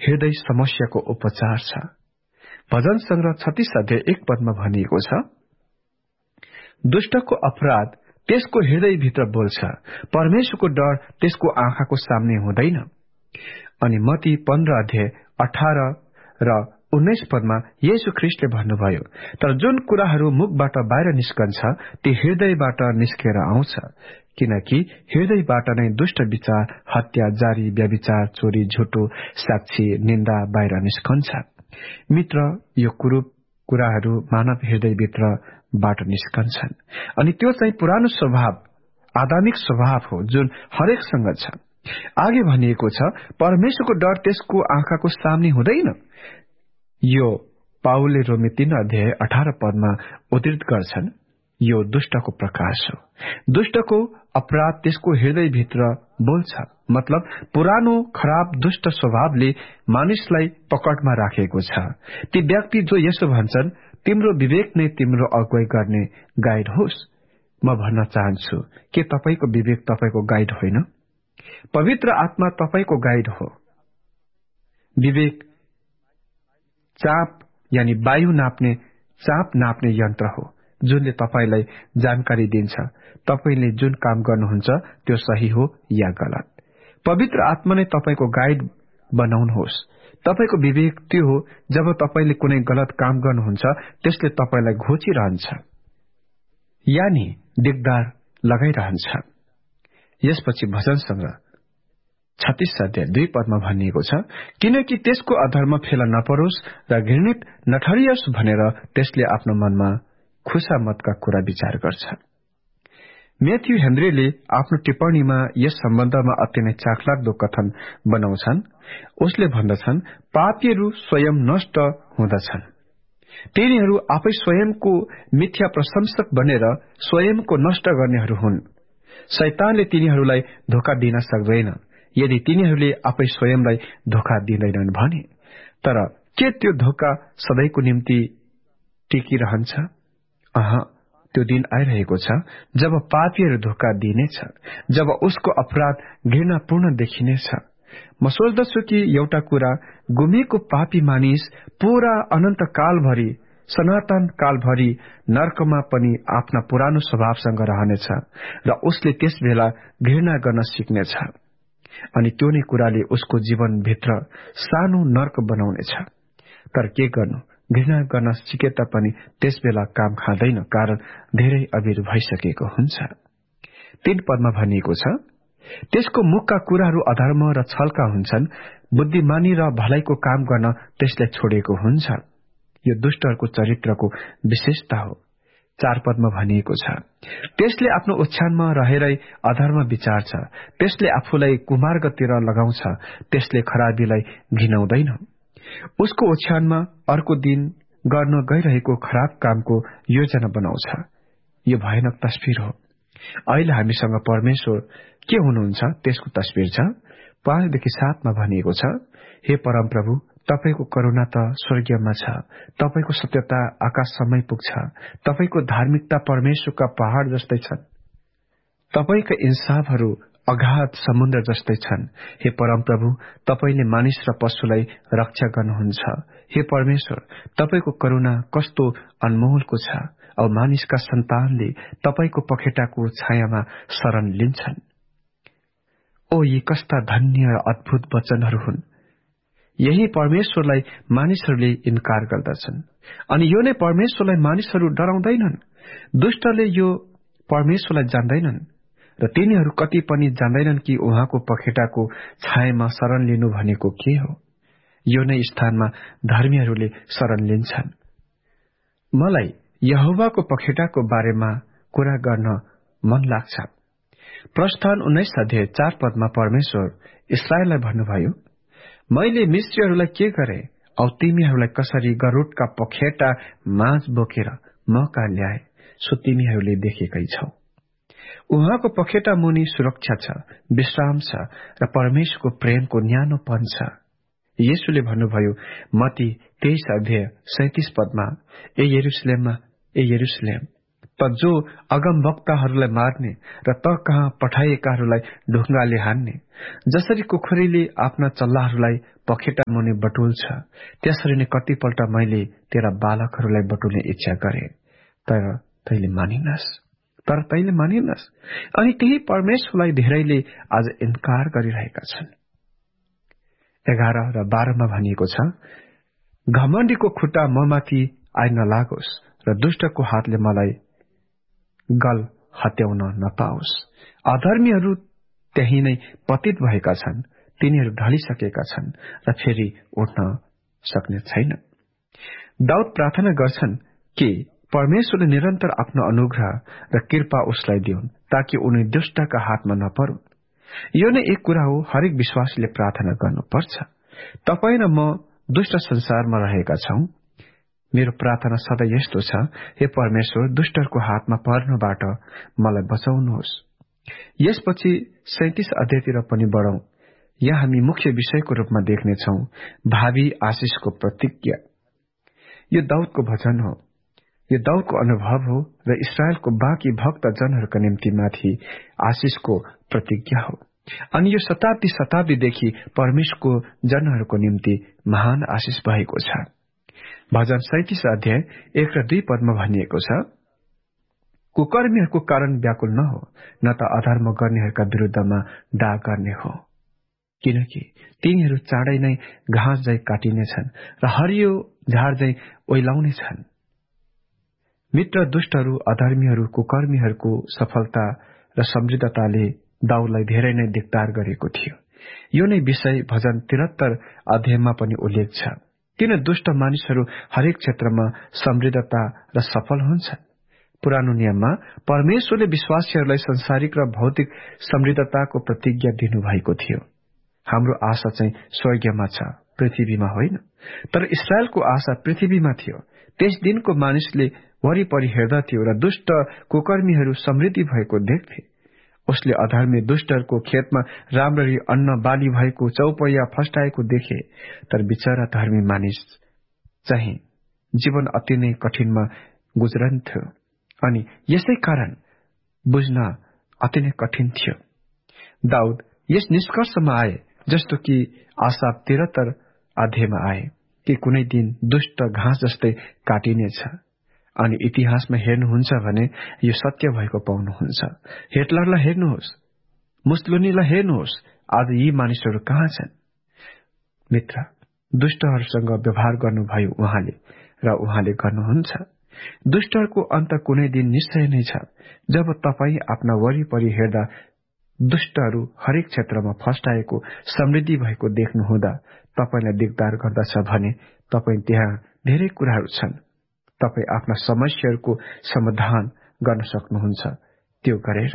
हृदय समस्याको उपचार छ। भजन संग्रह 36 अध्याय 1 पदमा भनिएको छ, दुष्टको अपराध त्यसको हृदयभित्र बोल्छ, परमेश्वरको डर त्यसको आँखाको सामने हुँदैन। अनि मत्ती 15 अध्याय 18 र 19 पदमा येशू ख्रीष्टले भन्नुभयो, तर जुन कुराहरू मुखबाट बाहिर निस्कन्छ ती हृदयबाट निस्केर आउँछ, किनकि हृदयबाट नै दुष्ट विचार, हत्या, जारी, व्यभिचार, चोरी, झुटो साक्षी, निन्दा बाहिर निस्कन्छ। मित्र, यो कुराहरू मानव हृदयभित्रबाट निस्कन्छन्। अनि त्यो चाहिँ पुरानो स्वभाव, आदामिक स्वभाव हो जुन हरेकसँग छ। आगे भनिएको छ, परमेश्वरको डर त्यसको आँखाको सामने हुँदैन। यो पाउलले रोमी 3 अध्याय 18 पदमा उद्धृत गर्छन्। यो दुष्टको प्रकाश हो। दुष्टको अपराध त्यसको हृदयभित्र बोल्छ, मतलब पुरानो खराब दुष्ट स्वभावले मानिसलाई पकडमा राखेको छ। ती व्यक्ति जो यसो भन्छन्, तिम्रो विवेक नै तिम्रो अगुवाई गर्ने गाइड होस्। म भन्न चाहन्छु, के तपाईको विवेक तपाईको गाइड होइन? पवित्र आत्मा तपाईको गाइड हो। विवेक चाप यानी वायु नाप्ने, चाप नाप्ने यन्त्र हो जुनले तपाईलाई जानकारी दिन्छ तपाईले जुन काम गर्नुहुन्छ त्यो सही हो या गलत। पवित्र आत्मा नै तपाईको गाइड बनाउनुहोस्। तपाईको विवेक त्यो हो जब तपाईले कुनै गलत काम गर्नुहुन्छ त्यसले तपाईलाई घोचिरहन्छ, यानी दिगदार लगाइरहन्छ। यसपछि भजन संग्रह 36 अध्याय 2 पदमा भनिएको छ, किनकि त्यसको अधर्म फेला नपरोस् र घृणित नठहरियोस् भनेर त्यसले आफ्नो मनमा खुसामतका कुरा विचार गर्छ। मैथ्यू हेनरीले आफ्नो टिप्पणीमा यस सम्बन्धमा अति नै चाखलाग्दो कथन बनाउँछन्। उसले भन्दछन्, पापीहरू स्वयं नष्ट हुँदछन्। तिनीहरू आफै स्वयंको मिथ्या प्रशंसक बनेर स्वयंको नष्ट गर्नेहरू हुन्। शैतानले तिनीहरूलाई धोका दिन सक्दैन यदि तिनीहरूले आफै स्वयंलाई धोका दिँदैनन् भने। तर के त्यो धोका सधैँको निम्ति टिकिरहन्छ? त्यो दिन आइरहेको छ जब पापीहरू धोका दिनेछ, जब उसको अपराध घृणापूर्ण देखिनेछ। म सोच्दछु कि एउटा कुरा, गुमेको पापी मानिस पूरा अनन्त कालभरि, सनातन कालभरि नर्कमा पनि आफ्ना पुरानो स्वभावसँग रहनेछ र उसले त्यस बेला घृणा गर्न सिक्नेछ। अनि त्यो नै कुराले उसको जीवनभित्र सानो नर्क बनाउनेछ। तर के गर्नु, घृणा गर्न सिके तापनि त्यस बेला काम खाँदैन, कारण धेरै अबेर भइसकेको हुन्छ। 3 पदमा भनिएको छ, त्यसको मुखका कुराहरू अधर्म र छलका हुन्छन्, बुद्धिमानी र भलाइको काम गर्न त्यसले छोडेको हुन्छ। यो दुष्टहरूको चरित्रको विशेषता हो। 4 पदमा भनिएको छ, त्यसले आफ्नो ओछ्यानमा रहेरै अधर्म विचार्छ, त्यसले आफूलाई कुमार्गतिर लगाउँछ, त्यसले खराबीलाई घिनाउँदैन। उसको ओछ्यानमा अर्को दिन गर्न गइरहेको खराब कामको योजना बनाउँछ। यो भयानक तस्बिर हो। अहिले हामीसँग परमेश्वर के हुनुहुन्छ त्यसको तस्बिर छ। 5देखि 7मा भनिएको छ, हे परमप्रभु, तपाईको करुणा त स्वर्गीयमा छ, तपाईको सत्यता आकाशसम्मै पुग्छ, तपाईको धार्मिकता परमेश्वरका पहाड़ जस्तै छन्, तपाईका इन्साफहरू अगाध समुद्र जस्तै छन्। हे परमप्रभु, तपाईले मानिस र पशुलाई रक्षा गर्नुहुन्छ। हे परमेश्वर, तपाईको करुणा कस्तो अनमोलको छ औ मानिसका सन्तानले तपाईको पखेटाको छायामा शरण लिन्छन्। ओ, यी कस्ता धन्य र अद्भुत वचनहरू हुन्। यही परमेश्वरलाई मानिसहरूले इन्कार गर्दछन् अनि यो नै परमेश्वरलाई मानिसहरू डराउँदैनन्। दुष्टले यो परमेश्वरलाई जान्दैनन् र तिनीहरू कति पनि जान्दैनन् कि उहाँको पखेटाको छायामा शरण लिनु भनेको के हो। यो नै स्थानमा धर्मीहरूले शरण लिन्छन्। मलाई यहोवाको पखेटाको बारेमा कुरा गर्न मन लाग्छ। प्रस्थान 19 अध्याय 4 पदमा परमेश्वर इस्राएललाई भन्नुभयो, मैले मिस्रीहरूलाई के गरे औ तिमीहरूलाई कसरी गरुडका पखेटा माझ बोकेर मका ल्याए सो तिमीहरूले देखेकै छौ। उहाँको पखेटा मुनि सुरक्षा छ, विश्राम छ र परमेश्वरको प्रेमको न्यानोपन छ। येशूले भन्नुभयो मत्ती 23 अध्याय 37 पदमा, ए यरुशलेम त जो अगमवक्ताहरूलाई मार्ने र त कहाँ पठाइएकाहरूलाई ढुङ्गाले हान्ने, जसरी कुखुरीले आफ्ना चल्लाहरूलाई पखेटा मुनि बटुल्छ, त्यसरी नै कतिपल्ट मैले तेरा बालकहरूलाई बटुल्ने इच्छा गरे, तर तैले मानिनस्। अनि त्यही परमेश्वरलाई धेरैले आज इन्कार गरिरहेका छन्। 11 र 12 भनिएको छ, घमण्डीको खुट्टा ममाथि आइ नलागोस् र दुष्टको हातले मलाई गल हत्याउन नपाओस्। अधर्मीहरू त्यही नै पतित भएका छन्, तिनीहरू ढलिसकेका छन् र फेरि उठ्न सक्ने छैन। दाउद प्रार्थना गर्छन् कि परमेश्वरले निरन्तर आफ्नो अनुग्रह र कृपा उसलाई दिउन्, ताकि उनी दुष्टका हातमा नपरुन्। यो नै एक कुरा हो, हरेक विश्वासीले प्रार्थना गर्नुपर्छ। तपाईँ र म दुष्ट संसारमा रहेका छौं। मेरो प्रार्थना सधैँ यस्तो छ, हे परमेश्वर, दुष्टहरूको हातमा पर्नबाट मलाई बचाउनुहोस्। यसपछि 37 अध्यायतिर पनि बढौं। यहाँ हामी मुख्य विषयको रूपमा देख्नेछौं भावी आशिषको प्रतिज्ञा। यो दाउदको भजन हो, यो दाउदको अनुभव हो र इस्राएलको बाँकी भक्त जनहरूका निम्ति माथि आशिषको प्रतिज्ञा हो। अनि यो शताब्दीदेखि परमेश्वरको जनहरूको निम्ति महान आशिष भएको छ। भजन 37 अध्याय 1 र 2 पदमा भनिएको छ, कुकर्मीहरूको कारण व्याकुल नहो, न त अधर्म गर्नेहरूका विरुद्धमा डाह गर्ने हो, किनकि तिनीहरू चाँडै नै घाँस झै काटिनेछन् र हरियो झार झै ओइलाउनेछन्। मित्र, दुष्टहरू, अधर्मीहरू, कुकर्मीहरूको सफलता र समृद्धताले दाउदलाई धेरै नै धिक्कार गरेको थियो। यो नै विषय भजन 73 अध्यायमा पनि उल्लेख छ। किन दुष्ट मानिसहरू हरेक क्षेत्रमा समृद्धता र सफल हुन्छन्? पुरानो नियममा परमेश्वरले विश्वासीहरूलाई संसारिक र भौतिक समृद्धताको प्रतिज्ञा दिनुभएको थियो। हाम्रो आशा चाहिँ स्वर्गमा छ, पृथ्वीमा होइन। तर इस्राएलको आशा पृथ्वीमा थियो। त्यस दिनको मानिसले वरिपरि हेर्दथ्यो र दुष्ट कुकर्मीहरू समृद्धि भएको देख्थे। उसले अधर्मी दुष्टहरूको खेतमा राम्ररी अन्न बाली भएको, चौपैया फस्टाएको देखे। तर बिचरा धर्मी मानिस चाहिँ जीवन अति नै कठिनमा गुज्रन्थ्यो, अनि यसै कारण बुझ्न अति नै कठिन थियो। दाउद यस निष्कर्षमा आए, जस्तो कि आसाप 73 अध्यायमा आए, कि कुनै दिन दुष्ट घाँस जस्तै काटिनेछ। अनि इतिहासमा हेर्नुहुन्छ भने यो सत्य भएको पाउनुहुन्छ। हिटलरलाई हेर्नुहोस्, मुसोलिनीलाई हेर्नुहोस्, आज यी मानिसहरू कहाँ छन्? मित्र, दुष्टहरूसँग व्यवहार गर्नुभयो उहाँले, र उहाँले गर्नुहुन्छ। दुष्टहरूको अन्त कुनै दिन निश्चय नै छ। जब तपाईँ आफ्ना वरिपरि हेर्दा दुष्टहरू हरेक क्षेत्रमा फस्टाएको, समृद्धि भएको देख्नुहुँदा तपाईलाई दिगदार गर्दछ भने तपाईँ त्यहाँ धेरै कुराहरू छन्। तपाईँ आफ्ना समस्याहरूको समाधान गर्न सक्नुहुन्छ त्यो गरेर।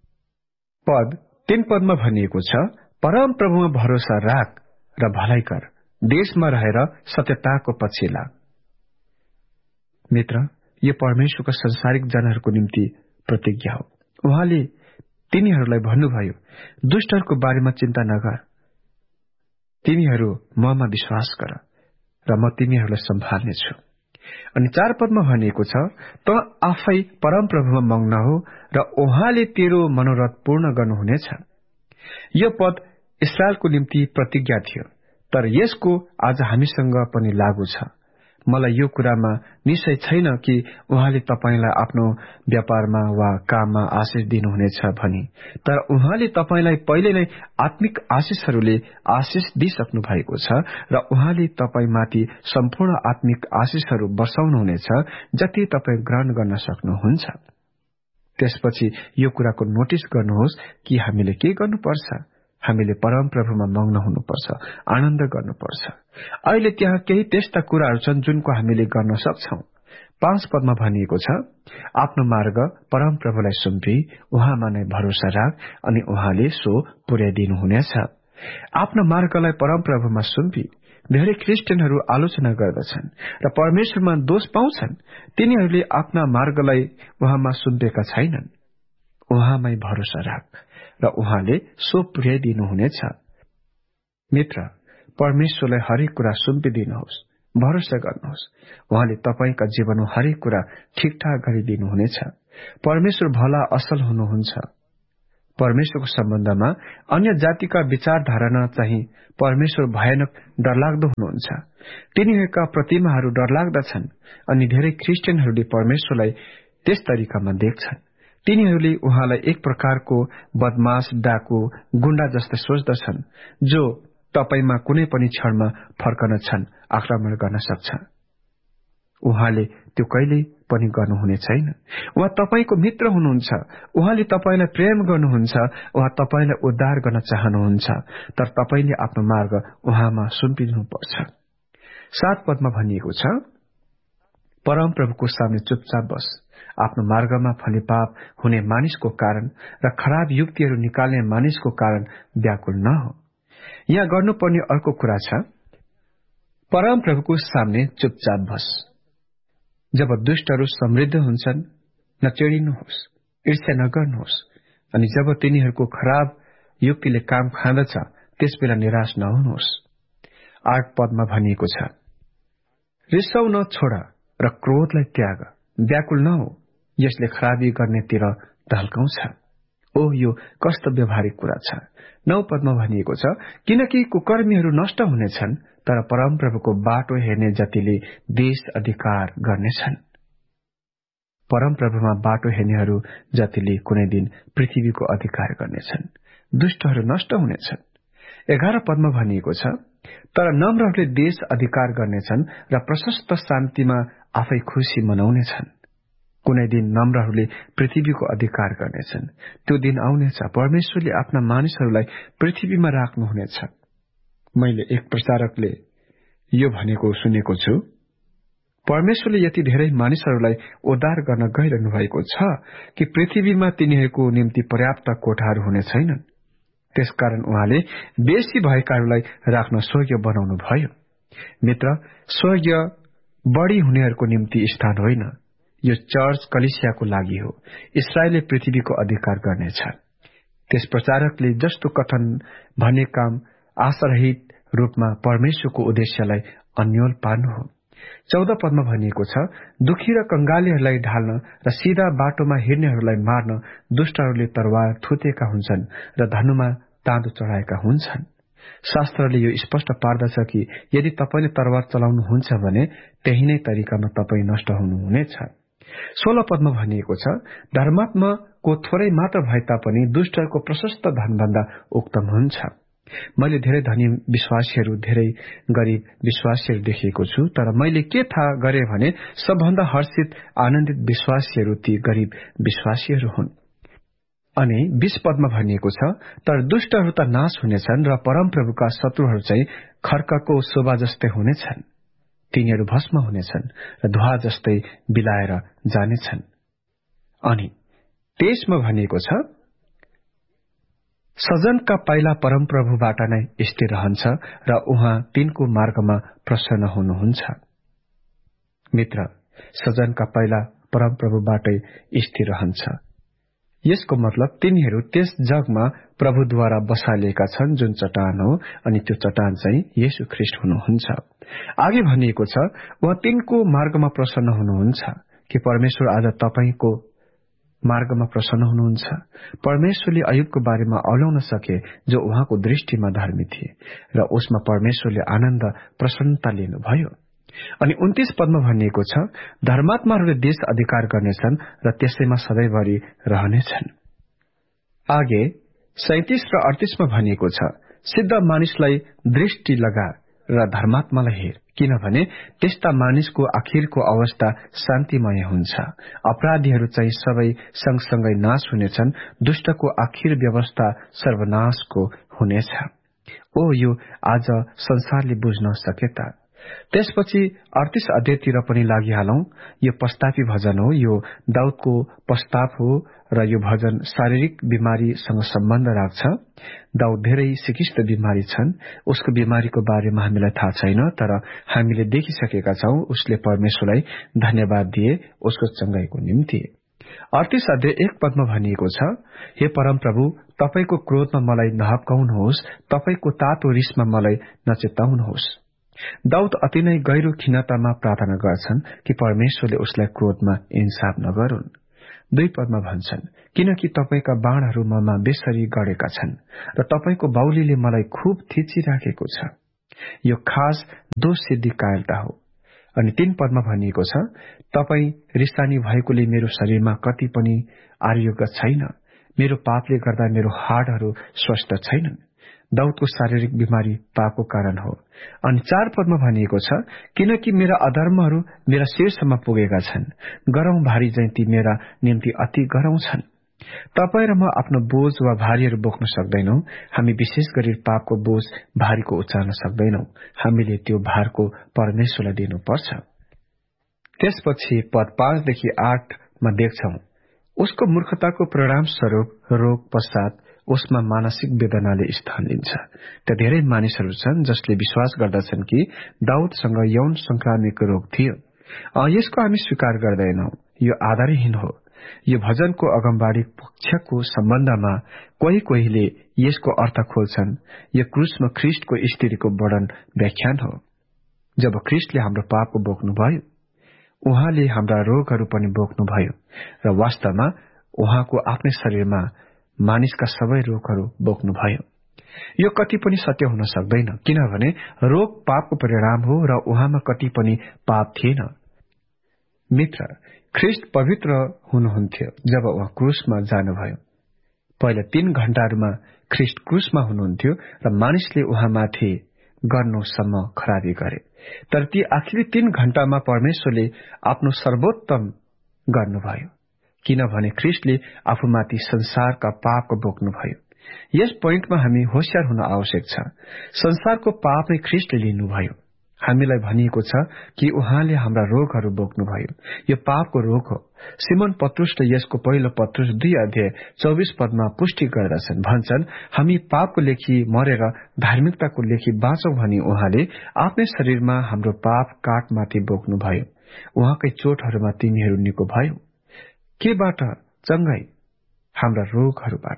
पद 3 पदमा भनिएको छ, परम प्रभुमा भरोसा राख र भलाइ कर, देशमा रहेर सत्यताको पछि लाग। मित्र, यो परमेश्वरको संसारिक जनहरूको निम्ति प्रतिज्ञा हो। उहाँले तिनीहरूलाई भन्नुभयो, दुष्टहरूको बारेमा चिन्ता नगर, तिमीहरू ममा विश्वास गर र म तिमीहरूलाई सम्हाल्नेछु। अनि 4 पदमा भनिएको छ, त आफै परमप्रभुमा मग्न हो र उहाँले तेरो मनोरथ पूर्ण गर्नुहुनेछ। यो पद इस्राएलको निम्ति प्रतिज्ञा थियो, तर यसको आज हामीसँग पनि लागू छ। मलाई यो कुरामा निश्चय छैन कि उहाँले तपाईलाई आफ्नो व्यापारमा वा काममा आशिष दिनुहुनेछ भनी, तर उहाँले तपाईलाई पहिले नै आत्मिक आशिषहरूले आशिष दिइसक्नु भएको छ र उहाँले तपाईमाथि सम्पूर्ण आत्मिक आशिषहरू वर्षाउनुहुनेछ, जति तपाईँ ग्रहण गर्न सक्नुहुन्छ। त्यसपछि यो कुराको नोटिस गर्नुहोस् कि हामीले के गर्नुपर्छ। हामीले परमप्रभुमा मग्न हुनुपर्छ, आनन्द गर्नुपर्छ। अहिले त्यहाँ केही त्यस्ता कुराहरू छन् जुनको हामीले गर्न सक्छौं। 5 पदमा भनिएको छ, आफ्नो मार्ग परमप्रभुलाई सुम्पी उहाँमा नै भरोसा राख अनि उहाँले सो पुर्याइदिनुहुनेछ। आफ्नो मार्गलाई परमप्रभुमा सुम्पी धेरै क्रिस्चियनहरू आलोचना गर्दछन् र परमेश्वरमा दोष पाउँछन्। तिनीहरूले आफ्ना मार्गलाई उहाँमा सुम्पेका छैनन्। उहाँमै भरोसा राख र उहाँले सो पुर्याइदिनुहुनेछ। मित्र, परमेश्वरलाई हरेक कुरा सुम्पिदिनुहोस्, भरोसा गर्नुहोस्। उहाँले तपाईका जीवनमा हरेक कुरा ठिकठाक गरिदिनुहुनेछ। परमेश्वर भला असल हुनुहुन्छ। परमेश्वरको सम्बन्धमा अन्य जातिका विचारधारणा चाहिँ परमेश्वर भयानक डरलाग्दो हुनुहुन्छ। तिनीहरूका प्रतिमाहरू डरलाग्दा छन् अनि धेरै क्रिस्चियनहरूले परमेश्वरलाई त्यस तरिकामा देख्छन्। तिनीहरूले उहाँलाई एक प्रकारको बदमाश, डाकु, गुण्डा जस्तै सोच्दछन् जो तपाईमा कुनै पनि क्षणमा फर्कन छन्, आक्रमण गर्न सक्छ। उहाँले त्यो कहिल्यै पनि गर्नुहुने छैन। उहाँ तपाईको मित्र हुनुहुन्छ। उहाँले तपाईलाई प्रेम गर्नुहुन्छ। उहाँ तपाईलाई उद्धार गर्न चाहनुहुन्छ, तर तपाईले आफ्नो मार्ग उहाँमा सुम्पिनुपर्छ। 7 पदमा भनिएको छ, परमप्रभुको सामने चुपचाप बस। आफ्नो मार्गमा फलिपाप हुने मानिसको कारण र खराब युक्तिहरू निकाल्ने मानिसको कारण व्याकुल नहो। यहाँ गर्नुपर्ने अर्को कुरा छ, परमप्रभुको सामने चुपचाप बस। जब दुष्टहरू समृद्ध हुन्छन्, नचिडिनुहोस्, ईर्ष्या नगर्नुहोस्, अनि जब तिनीहरूको खराब युक्तिले काम खाँदछ, त्यसबेला निराश नहुनुहोस्। 8 पदमा भनिएको छ, रिसाउन छोड र क्रोधलाई त्याग, व्याकुल नहो, यसले खराबी गर्नेतिर ढल्काउँछ। ओ, यो कस्तो व्यवहारिक कुरा छ। 9 पदमा भनिएको छ, किनकि कुकर्मीहरू नष्ट हुनेछन्, तर परमप्रभुको बाटो हेर्ने जतिले देश अधिकार गर्नेछन्। परमप्रभुमा बाटो हेर्नेहरू जतिले कुनै दिन पृथ्वीको अधिकार गर्नेछन्। दुष्टहरू नष्ट हुनेछन्। 11 पदमा भनिएको छ, तर नम्रहरूले देश अधिकार गर्नेछन् र प्रशस्त शान्तिमा आफै खुशी मनाउनेछन्। कुनै दिन नम्रहरूले पृथ्वीको अधिकार गर्नेछन्। त्यो दिन आउनेछ, परमेश्वरले आफ्ना मानिसहरूलाई पृथ्वीमा राख्नुहुनेछ। मैले एक प्रचारकले यो भनेको सुनेको छु, परमेश्वरले यति धेरै मानिसहरूलाई उद्धार गर्न गइरहनु भएको छ कि पृथ्वीमा तिनीहरूको निम्ति पर्याप्त कोठाहरू हुने छैनन्। त्यसकारण उहाँले बेसी भएकाहरूलाई राख्न स्वर्ग बनाउनु भयो। मित्र, स्वर्ग बढी हुनेहरूको निम्ति स्थान होइन, यो चर्च कलिसियाको लागि हो। इस्राएलले पृथ्वीको अधिकार गर्नेछ। त्यस प्रचारकले जस्तो कथन भन्ने काम आशारहित रूपमा परमेश्वरको उद्देश्यलाई अन्यल पार्नु हो। 14 पदमा भनिएको छ, दुखी र कंगालीहरूलाई ढाल्न र सीधा बाटोमा हिँड्नेहरूलाई मार्न दुष्टहरूले तरवार थुतेका हुन्छन् र धनुमा ताँदो चढाएका हुन्छन्। शास्त्रले यो स्पष्ट पार्दछ कि यदि तपाईले तरवार चलाउनुहुन्छ भने त्यही नै तरिकामा तपाई नष्ट हुनुहुनेछ। 16 पदमा भनिएको छ, धर्मात्माको थोरै मात्र भए तापनि दुष्टहरूको प्रशस्त धनभन्दा उक्तम हुन्छ। मैले धेरै धनी विश्वासीहरू, धेरै गरीब विश्वासीहरू देखेको छु, तर मैले के थाहा गरे भने सबभन्दा हर्षित, आनन्दित विश्वासीहरू ती गरीब विश्वासीहरू हुन्। अनि 20 पदमा भनिएको छ, तर दुष्टहरू त नाश हुनेछन् र परमप्रभुका शत्रुहरू चाहिँ खर्कको शोभा जस्तै हुनेछन्। तिनीहरू भस्म हुनेछन् र धुवा जस्तै बिलाएर जानेछन्। अनि 23मा भनिएको छ, सजनका पाइला परमप्रभुबाट नै स्थिर रहन्छ र उहाँ तिनको मार्गमा प्रसन्न हुनुहुन्छ। मित्र, सजनका पाइला परमप्रभुबाटै स्थिर रहन्छ। यसको मतलब तिनीहरू त्यस जगमा प्रभुद्वारा बसालिएका छन् जुन चट्टान हो, अनि त्यो चट्टान चाहिँ येशू ख्रीष्ट हुनुहुन्छ। आगे भनिएको छ, उहाँ तिनको मार्गमा प्रसन्न हुनुहुन्छ। कि परमेश्वर आज तपाईको मार्गमा प्रसन्न हुनुहुन्छ? परमेश्वरले अयुबको बारेमा औल्याउन सके जो उहाँको दृष्टिमा धर्मी थिए र उसमा परमेश्वरले आनन्द प्रसन्नता लिनुभयो। अनि 29 पदमा भनिएको छ, धर्मात्माहरूले देश अधिकार गर्नेछन् र त्यसैमा सधैँभरि रहनेछन्। आगे 37 र 38 मा भनिएको छ, सिद्ध मानिसलाई दृष्टि लगा र धर्मात्मालाई हेर, किनभने त्यस्ता मानिसको आखिरको अवस्था शान्तिमय हुन्छ। अपराधीहरू चाहिँ सबै सँगसँगै नाश हुनेछन्, दुष्टको आखिर व्यवस्था सर्वनाशको हुनेछ। ओ, यो आज संसारले बुझ्न सके त। त्यसपछि 38 अध्यायतिर पनि लागिहालौं। यो पस्तापी भजन हो, यो दाउदको पस्ताप हो र यो भजन शारीरिक बिमारीसँग सम्बन्ध राख्छ। दाउद धेरै सिकिस्त बिमारी छन्। उसको बिमारीको बारेमा हामीलाई थाहा छैन, तर हामीले देखिसकेका छौं उसले परमेश्वरलाई धन्यवाद दिए उसको चंगाईको निम्ति। 38 अध्याय 1 पदमा भनिएको छ, हे परमप्रभु, तपाईको क्रोधमा मलाई नहप्काउनुहोस्, तपाईको तातो रिसमा मलाई नचेताउनुहोस्। दाउद अति नै गहिरो खिन्नतामा प्रार्थना गर्छन् कि परमेश्वरले उसलाई क्रोधमा इन्साफ नगरून्। 2 पदमा भन्छन्, किनकि तपाईका बाणहरू ममा बेसरी गडेका छन् र तपाईको बाउलीले मलाई खुब थिचिराखेको छ। यो खास दोष सिद्धि कायरता हो। अनि 3 पदमा भनिएको छ, तपाई रिसानी भएकोले मेरो शरीरमा कति पनि आरोग्य छैन, मेरो पापले गर्दा मेरो हाडहरू स्वस्थ छैनन्। दाउदको शारीरिक बिमारी पापको कारण हो। अनि 4 पदमा भनिएको छ, किनकि मेरा अधर्महरू मेरा शिरसम्म पुगेका छन्, गरौं भारी चाहिँ ती मेरा निम्ति अति गरौं छन्। तपाई र म आफ्नो बोझ वा भारीहरू बोक्न सक्दैनौ। हामी विशेष गरी पापको बोझ भारीको उचाल्न सक्दैनौ। हामीले त्यो भारको परमेश्वरलाई दिनुपर्छ। त्यसपछि पद 5 देखि 8 मा देख्छौ, उसको मूर्खताको परिणाम स्वरूप रोग पश्चात उसमा मानसिक वेदनाले स्थान लिन्छ। त्यहाँ धेरै मानिसहरू छन् जसले विश्वास गर्दछन् कि दाउदसँग यौन संक्रामिक रोग थियो। यसको हामी स्वीकार गर्दैनौ। यो आधारहीन हो। यो भजनको अगमबाडी पक्षको सम्बन्धमा कोहीले यसको अर्थ खोल्छन्। यो क्रुसमा ख्रिस्टको स्थितिको वर्णन व्याख्यान हो। जब ख्रिस्टले हाम्रो पापको बोक्नुभयो, उहाँले हाम्रा रोगहरू पनि बोक्नुभयो र वास्तवमा उहाँको आफ्नै शरीरमा मानिसका सबै रोगहरू बोक्नुभयो। यो कति पनि सत्य हुन सक्दैन, किनभने रोग पापको परिणाम हो र उहाँमा कति पनि पाप थिएन। मित्र, ख्रिस्ट पवित्र हुनुहुन्थ्यो जब उहाँ क्रुसमा जानुभयो। पहिला 3 घण्टाहरूमा ख्रिस्ट क्रुसमा हुनुहुन्थ्यो र मानिसले उहाँमाथि गर्नुसम्म खराबी गरे। तर ती आखिरी 3 घण्टामा परमेश्वरले आफ्नो सर्वोत्तम गर्नुभयो, किनभने ख्रिस्टले आफूमाथि संसारका पापको बोक्नुभयो। यस पोइन्टमा हामी होशियार हुन आवश्यक छ। संसारको पाप नै ख्रिस्टले लिनुभयो। हामीलाई भनिएको छ कि उहाँले हाम्रा रोगहरू बोक्नुभयो। यो पापको रोग हो। सिमोन पत्रुसले यसको पहिलो पत्रुस 2:24 पदमा पुष्टि गर्दछन्। भन्छन्, हामी पापको लेखी मरेर धार्मिकताको लेखी बाँचौं भनी उहाँले आफ्नै शरीरमा हाम्रो पाप काठमाथि बोक्नुभयो। उहाँकै चोटहरूमा तिमीहरू निको भयो। केबाट? चंगाई, हाम्रा रोगहरूबाट।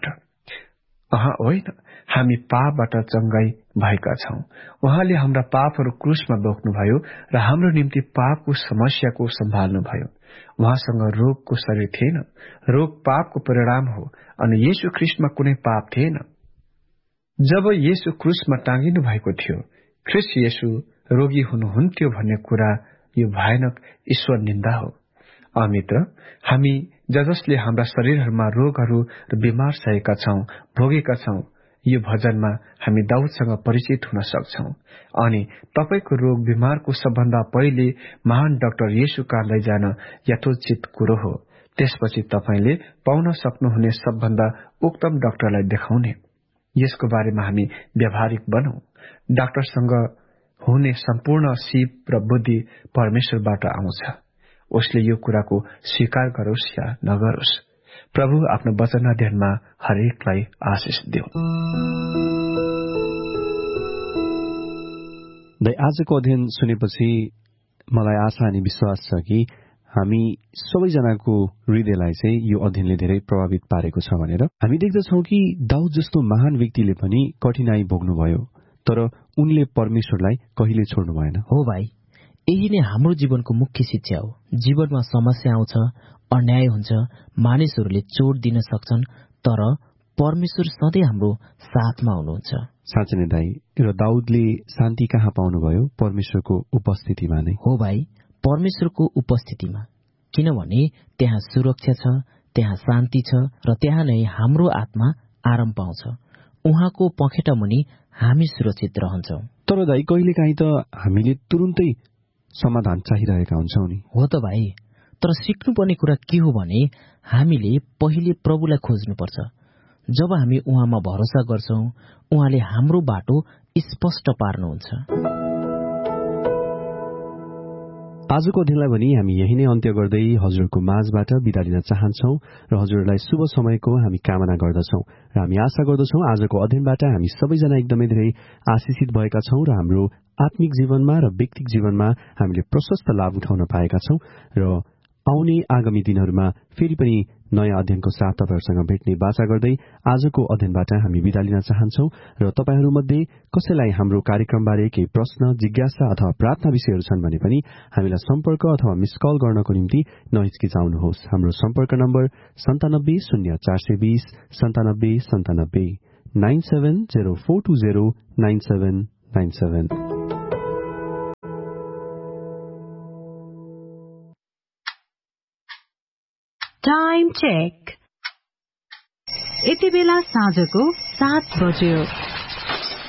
होइन, हामी पापबाट चंगाई भएका छौं। उहाँले हाम्रा पापहरू क्रुसमा बोक्नुभयो र हाम्रो निम्ति पापको समस्याको सम्हाल्नुभयो। उहाँसँग रोगको शरीर थिएन। रोग पापको परिणाम हो अनि येशू ख्रिस्टमा कुनै पाप थिएन। जब येशू क्रुसमा टाँगिनु भएको थियो, ख्रिस्ट येशू रोगी हुनुहुन्थ्यो भन्ने कुरा यो भयानक ईश्वर निन्दा हो। मित्र, हामी जसले हाम्रा शरीरहरूमा रोगहरू र बिमार सहेका छौं, भोगेका छौं, यो भजनमा हामी दाउदसँग परिचित हुन सक्छौं। अनि तपाईको रोग बिमारको सबभन्दा पहिले महान डाक्टर येशू कहाँ लैजान यथोचित कुरो हो। त्यसपछि तपाईले पाउन सक्नुहुने सबभन्दा उत्तम डाक्टरलाई देखाउने। यसको बारेमा हामी व्यावहारिक बनौं। डाक्टरसँग हुने सम्पूर्ण सिप र बुद्धि परमेश्वरबाट आउँछ। उसले यो कुराको स्वीकार गरोस् या नगरोस्। प्रभु आफ्नो वचन अध्ययनमा हरेकलाई आशिष दिउन्। आजको अध्ययन सुनेपछि मलाई आशा अनि विश्वास छ कि हामी सबैजनाको हृदयलाई चाहिँ यो अध्ययनले धेरै प्रभावित पारेको छ भनेर। हामी देख्दछौं कि दाउद जस्तो महान व्यक्तिले पनि कठिनाई भोग्नुभयो, तर उनले परमेश्वरलाई कहिले छोड्नु भएन। हो भाइ, यही नै हाम्रो जीवनको मुख्य शिक्षा हो। जीवनमा समस्या आउँछ, अन्याय हुन्छ, मानिसहरूले चोट दिन सक्छन्, तर परमेश्वर सधैँ हाम्रो साथमा हुनुहुन्छ। साँच्चै नै दाइ, र दाउदले शान्ति कहाँ पाउनुभयो? परमेश्वरको उपस्थितिमा नै। हो भाइ, परमेश्वरको उपस्थितिमा, किनभने त्यहाँ सुरक्षा छ, त्यहाँ शान्ति छ र त्यहाँ नै हाम्रो आत्मा आराम पाउँछ। उहाँको पखेटा मुनि हामी सुरक्षित रहन्छौं। तर दाइ, कहिलेकाहीँ त हामीले तुरुन्तै समाधान चाहिरहेका हुन्छौं नि। हो त भाइ, तर सिक्नुपर्ने कुरा के हो भने हामीले पहिले प्रभुलाई खोज्नुपर्छ। जब हामी उहाँमा भरोसा गर्छौं, उहाँले हाम्रो बाटो स्पष्ट पार्नुहुन्छ। आजको अध्ययनलाई पनि हामी यही नै अन्त्य गर्दै हजुरको माझबाट बिदा लिन चाहन्छौं र हजुरलाई शुभ समयको हामी कामना गर्दछौं र हामी आशा गर्दछौं आजको अध्ययनबाट हामी सबैजना एकदमै धेरै आशिषित भएका छौं र हाम्रो आत्मिक जीवनमा र व्यक्तिगत जीवनमा हामीले प्रशस्त लाभ उठाउन पाएका छौं र आउने आगामी दिनहरूमा फेरि पनि नयाँ अध्ययनको साथ तपाईहरुसँग भेट्ने बाचा गर्दै आजको अध्ययनबाट हामी बिदा लिन चाहन्छौं र तपाईहरुमध्ये कसैलाई हाम्रो कार्यक्रमबारे केही प्रश्न, जिज्ञासा अथवा प्रार्थना विषयहरू छन् भने पनि हामीलाई सम्पर्क अथवा मिस कल गर्नको निम्ति नहिचकिचाउनुहोस्। हाम्रो सम्पर्क नम्बर 970420 9797 9704209797। Time check. यति बेला साँझको 7 बज्यो।